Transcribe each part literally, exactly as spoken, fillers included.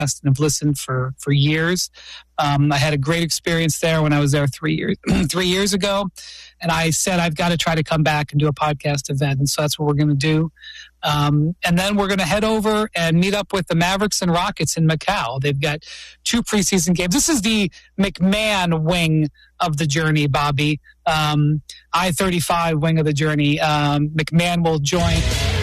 and have listened for, for years. Um, I had a great experience there when I was there three years three years ago. And I said, I've got to try to come back and do a podcast event. And so that's what we're going to do. Um, and then we're going to head over and meet up with the Mavericks and Rockets in Macau. They've got two preseason games. This is the McMahon wing of the journey, Bobby. Um, I thirty-five wing of the journey. Um, McMahon will join.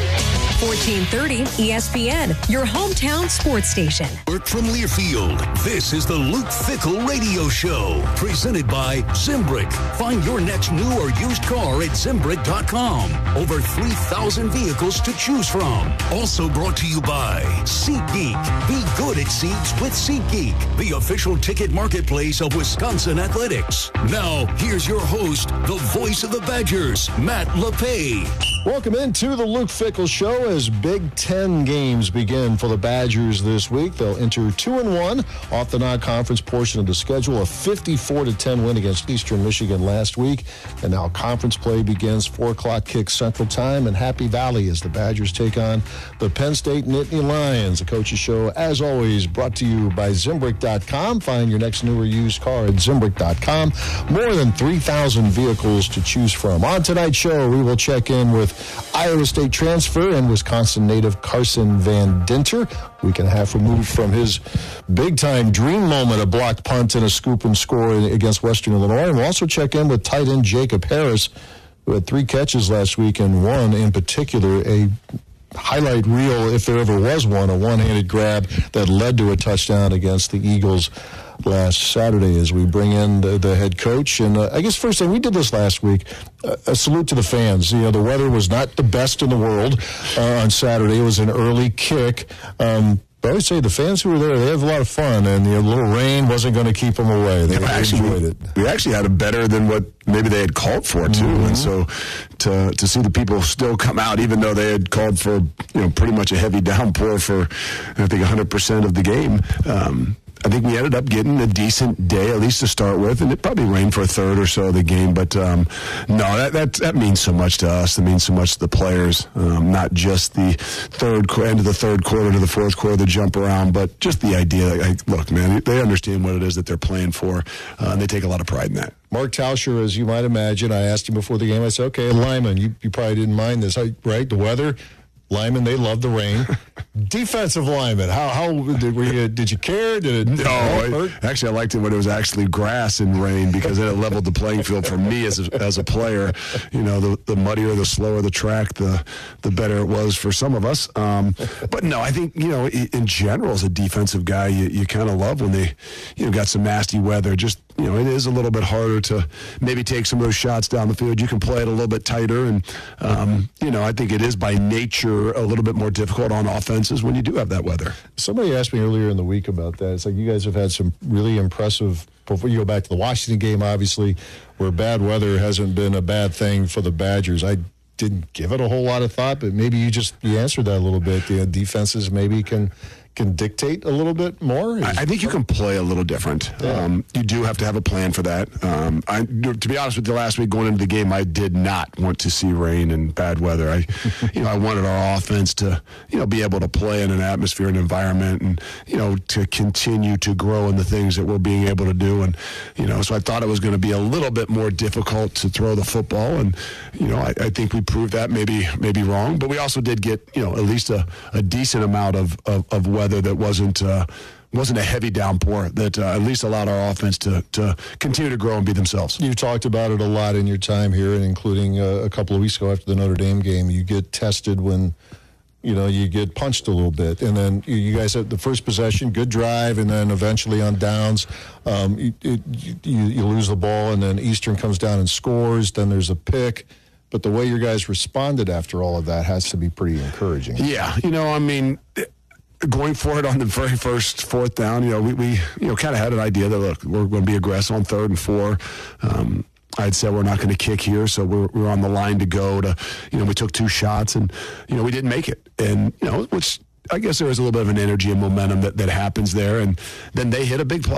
fourteen thirty E S P N, your hometown sports station. Work from Learfield. This is the Luke Fickell Radio Show, presented by Zimbrick. Find your next new or used car at Zimbrick dot com. Over three thousand vehicles to choose from. Also brought to you by SeatGeek. Be good at seats with SeatGeek, the official ticket marketplace of Wisconsin Athletics. Now, here's your host, the voice of the Badgers, Matt LePay. Welcome into the Luke Fickell Show as Big Ten games begin for the Badgers this week. They'll enter two and one off the non-conference portion of the schedule. A fifty-four to ten win against Eastern Michigan last week. And now conference play begins, four o'clock kick Central Time in Happy Valley as the Badgers take on the Penn State Nittany Lions. The Coach's Show, as always, brought to you by Zimbrick dot com. Find your next new or used car at Zimbrick dot com. More than three thousand vehicles to choose from. On tonight's show, we will check in with Iowa State transfer and Wisconsin native Carson Van Dinter. Week and a half removed from his big-time dream moment, a blocked punt and a scoop and score against Western Illinois. And we'll also check in with tight end Jacob Harris, who had three catches last week and one in particular, a highlight reel, if there ever was one, a one-handed grab that led to a touchdown against the Eagles last Saturday as we bring in the, the head coach. And uh, I guess first thing, we did this last week, uh, a salute to the fans. You know, the weather was not the best in the world uh, on Saturday. It was an early kick. Um, but I would say the fans who were there, they had a lot of fun, and the little rain wasn't going to keep them away. They, yeah, they actually, enjoyed it. We actually had it better than what maybe they had called for, too. Mm-hmm. And so to to see the people still come out, even though they had called for, you know, pretty much a heavy downpour for, I think, one hundred percent of the game, um, I think we ended up getting a decent day, at least to start with, and it probably rained for a third or so of the game. But um, no, that, that that means so much to us. That means so much to the players, um, not just the third end of the third quarter to the fourth quarter, the jump around, but just the idea. Like, look, man, they understand what it is that they're playing for, uh, and they take a lot of pride in that. Mark Tauscher, as you might imagine, I asked him before the game. I said, "Okay, Lyman, you, you probably didn't mind this, right? The weather." Lyman, they love the rain. Defensive lineman, how how did, were you, did you care? Did it? No, I, actually, I liked it when it was actually grass and rain because then it leveled the playing field for me as a, as a player. You know, the, the muddier, the slower the track, the the better it was for some of us. Um, but no, I think, you know, in general, as a defensive guy, you, you kind of love when they, you know, got some nasty weather. Just, you know, it is a little bit harder to maybe take some of those shots down the field. You can play it a little bit tighter, and um, you know, I think it is by nature a little bit more difficult on offenses when you do have that weather. Somebody asked me earlier in the week about that. It's like you guys have had some really impressive, before you go back to the Washington game, obviously, where bad weather hasn't been a bad thing for the Badgers. I didn't give it a whole lot of thought, but maybe you just you answered that a little bit. The defenses maybe can can dictate a little bit more? I, I think you can play a little different. Yeah. Um, you do have to have a plan for that. Um, I, to be honest with you, last week going into the game, I did not want to see rain and bad weather. I, you know, I wanted our offense to, you know, be able to play in an atmosphere and environment, and you know, to continue to grow in the things that we're being able to do. And you know, so I thought it was going to be a little bit more difficult to throw the football, and you know, I, I think we proved that maybe maybe wrong, but we also did get, you know, at least a, a decent amount of of, of weather that wasn't uh, wasn't a heavy downpour that uh, at least allowed our offense to to continue to grow and be themselves. You've talked about it a lot in your time here, and including uh, a couple of weeks ago after the Notre Dame game. You get tested when, you know, you get punched a little bit, and then you guys had the first possession, good drive, and then eventually on downs, um, it, it, you, you lose the ball, and then Eastern comes down and scores. Then there's a pick. But the way your guys responded after all of that has to be pretty encouraging. Yeah, you know, I mean, going for it on the very first fourth down, you know, we, we you know, kind of had an idea that, look, we're going to be aggressive on third and four. Um, I'd said we're not going to kick here, so we're, we're on the line to go to, you know, we took two shots, and, you know, we didn't make it. And, you know, which I guess there was a little bit of an energy and momentum that, that happens there, and then they hit a big play.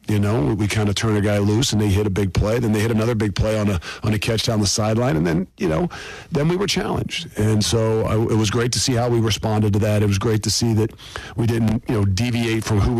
You know, we, we kind of turn a guy loose and they hit a big play. Then they hit another big play on a on a catch down the sideline. And then, you know, then we were challenged. And so I, it was great to see how we responded to that. It was great to see that we didn't, you know, deviate from who we